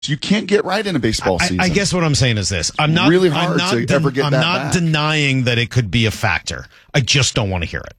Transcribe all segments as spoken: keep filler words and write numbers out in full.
you can't get right in a baseball I, season. I guess what I'm saying is this. I'm not really hard I'm not to de- ever get I'm that not back. denying that it could be a factor. I just don't want to hear it.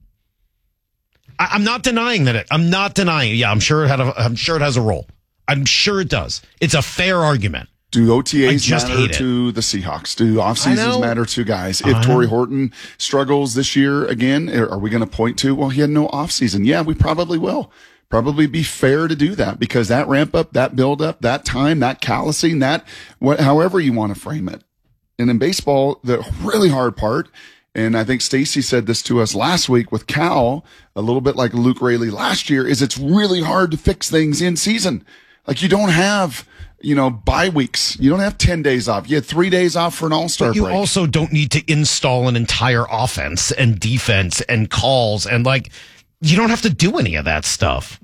I, I'm not denying that it. I'm not denying. Yeah, I'm sure it had a, I'm sure it has a role. I'm sure it does. It's a fair argument. Do O T As just matter hate it. to the Seahawks? Do off I seasons know. matter to guys? If Torrey Horton struggles this year again, are we going to point to, well, he had no off season? Yeah, we probably will. Probably be fair to do that because that ramp up, that build up, that time, that callousing, that what, however you want to frame it. And in baseball, the really hard part, and I think Stacy said this to us last week with Cal, a little bit like Luke Raley last year, is it's really hard to fix things in season. Like you don't have, you know, bye weeks. You don't have ten days off. You had three days off for an all-star But you break. also don't need to install an entire offense and defense and calls and like you don't have to do any of that stuff.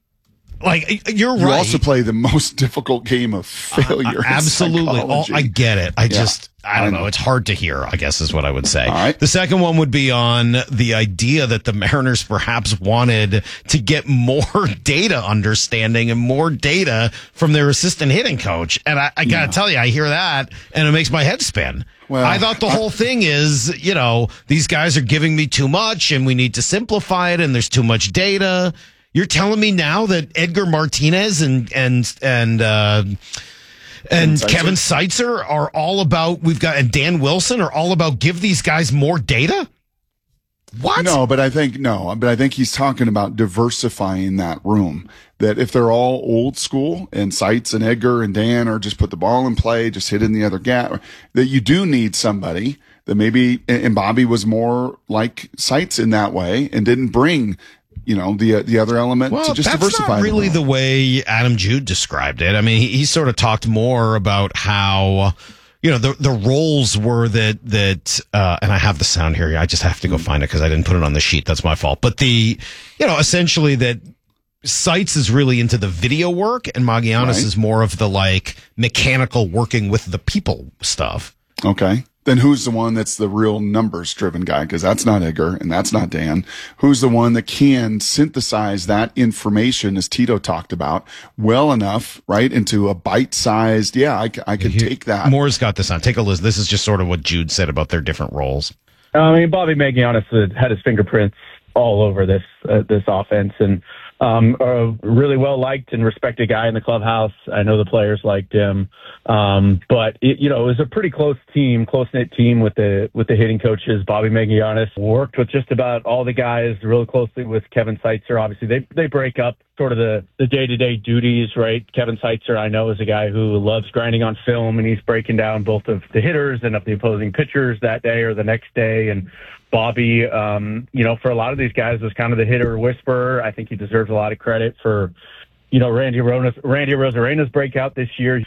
Like you're you right. also play the most difficult game of failure. Uh, absolutely. All, I get it. I Yeah. just, I don't I know. know. It's hard to hear, I guess is what I would say. All right. The second one would be on the idea that the Mariners perhaps wanted to get more data understanding and more data from their assistant hitting coach. And I, I got to Yeah. tell you, I hear that and it makes my head spin. Well, I thought the I- whole thing is, you know, these guys are giving me too much and we need to simplify it and there's too much data. You're telling me now that Edgar Martinez and and and uh, and Seitzer? Kevin Seitzer are all about we've got and Dan Wilson are all about give these guys more data? What? No, but I think no, but I think he's talking about diversifying that room. That if they're all old school and Seitz and Edgar and Dan are just put the ball in play, just hit in the other gap, that you do need somebody that maybe and Bobby was more like Seitz in that way and didn't bring, you know, the the other element Well, to just that's diversify. not really the, the way Adam Jude described it. I mean, he, he sort of talked more about how, you know, the the roles were that that, uh, and I have the sound here. I just have to go find it because I didn't put it on the sheet. That's my fault. But the, you know, essentially that Seitz is really into the video work, and Magianis Right. is more of the like mechanical working with the people stuff. Okay. Then who's the one that's the real numbers driven guy? Because that's not Edgar and that's not Dan. Who's the one that can synthesize that information, as Tito talked about, well enough, right, into a bite sized, yeah, I, c- I could take that. Moore's got this on. Take a listen. This is just sort of what Jude said about their different roles. I mean, Bobby Magianis had his fingerprints all over this uh, this offense, and um, a really well liked and respected guy in the clubhouse. I know the players liked him, um, but it, you know, it was a pretty close team, close knit team with the with the hitting coaches. Bobby Magianis worked with just about all the guys really closely with Kevin Seitzer. Obviously, they they break up sort of the the day to day duties, right? Kevin Seitzer, I know, is a guy who loves grinding on film, and he's breaking down both of the hitters and of the opposing pitchers that day or the next day, and Bobby, um, you know, for a lot of these guys was kind of the hitter whisperer. I think he deserves a lot of credit for, you know, Randy Ronas, Randy Rosarena's breakout this year.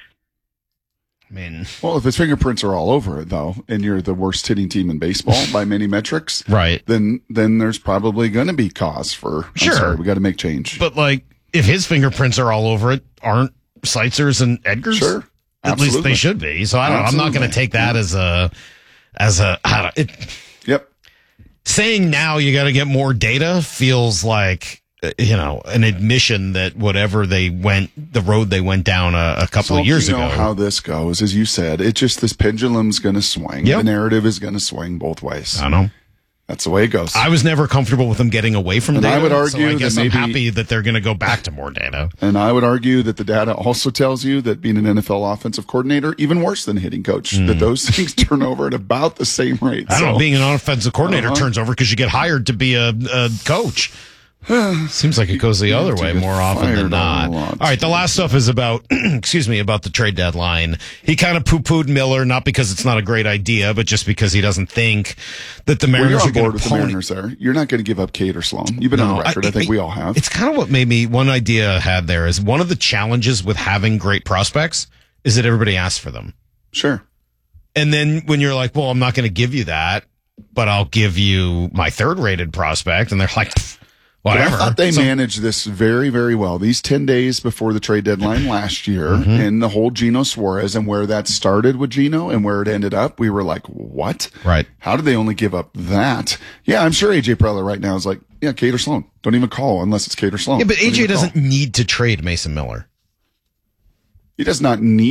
I mean, Well, if his fingerprints are all over it, though, and you're the worst hitting team in baseball by many metrics, right. then then there's probably going to be cause for, I'm Sure. sorry, we got to make change. But like, if his fingerprints are all over it, aren't Seitzer's and Edgar's? Sure. At least Absolutely. they should be. So I don't. I'm not going Absolutely. to take that as a as a. I don't, it, Yep. saying now you got to get more data feels like uh, you know an admission that whatever they went the road they went down a, a couple So of years you know ago. how this goes, as you said. It's just this pendulum's going to swing. Yep. The narrative is going to swing both ways. I know. That's the way it goes. I was never comfortable with them getting away from And data. I would so argue I guess that I'm maybe- happy that they're going to go back to more data. and I would argue that the data also tells you that being an N F L offensive coordinator, even worse than a hitting coach, that those things turn over at about the same rate. Hmm. I don't So- know. Being an offensive coordinator Uh-huh. turns over because you get hired to be a, a coach. Seems like it goes the other to way get more often fired than a not. lot. All right, the last stuff is about, excuse me, about the trade deadline. He kind of poo-pooed Miller, not because it's not a great idea, but just because he doesn't think that the Well, Mariners you're are on going board to with the pony. Mariners there. You're not going to give up Kate or Sloan. You've been on the record. I, think we all have. It's kind of what made me, one idea I had there is one of the challenges with having great prospects is that everybody asks for them. Sure. And then when you're like, well, I'm not going to give you that, but I'll give you my third rated prospect. And they're like, "Pfft, But whatever. I thought they So- managed this very, very well. These ten days before the trade deadline last year Mm-hmm. and the whole Geno Suarez and where that started with Geno and where it ended up, we were like, what? Right. How did they only give up that? Yeah, I'm sure A J Preller right now is like, yeah, Kate or Sloan. Don't even call unless it's Kate or Sloan. Yeah, but Don't A J even doesn't call. need to trade Mason Miller. He does not need